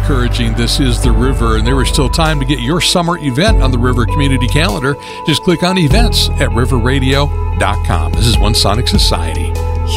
encouraging This Is the River, and there is still time to get your summer event on the River Community Calendar. Just click on events at riverradio.com. This is One Sonic Society.